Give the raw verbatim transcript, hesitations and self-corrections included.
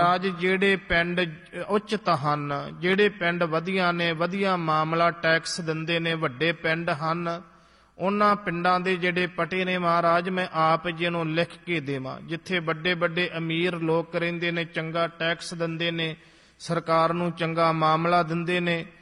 ਅੱਜ ਜਿਹੜੇ ਪਿੰਡ ਉੱਚਤ ਹਨ, ਜਿਹੜੇ ਪਿੰਡ ਵਧੀਆ ਨੇ, ਵਧੀਆ ਮਾਮਲਾ ਟੈਕਸ ਦਿੰਦੇ ਨੇ, ਵੱਡੇ ਪਿੰਡ ਹਨ, ਉਹਨਾਂ ਪਿੰਡਾਂ ਦੇ ਜਿਹੜੇ ਪਟੇ ਨੇ ਮਹਾਰਾਜ ਮੈਂ ਆਪ ਜੀ ਨੂੰ ਲਿਖ ਕੇ ਦੇਵਾਂ, ਜਿੱਥੇ ਵੱਡੇ ਵੱਡੇ ਅਮੀਰ ਲੋਕ ਰਹਿੰਦੇ ਨੇ, ਚੰਗਾ ਟੈਕਸ ਦਿੰਦੇ ਨੇ, ਸਰਕਾਰ ਨੂੰ ਚੰਗਾ ਮਾਮਲਾ ਦਿੰਦੇ ਨੇ,